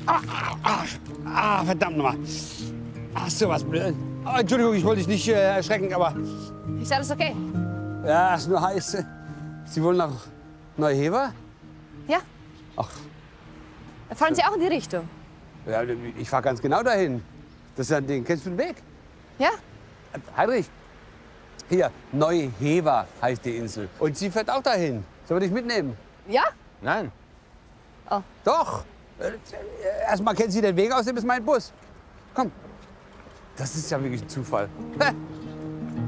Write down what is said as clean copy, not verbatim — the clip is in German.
Verdammt nochmal. Ach, sowas blöd. Oh, Entschuldigung, ich wollte dich nicht erschrecken, aber... Ist alles okay? Ja, ist nur heiß. Sie wollen nach Neuhever? Ja. Ach, Fahren Sie auch in die Richtung? ja, ich fahre ganz genau dahin. Das ist ja, den kennst du den Weg? Ja? Heinrich, hier, Neuhever heißt die Insel. Und sie fährt auch dahin. Sollen wir dich mitnehmen? Ja? Nein. Doch. Erstmal kennt sie den Weg, außerdem ist mein Bus. Komm. Das ist ja wirklich ein Zufall.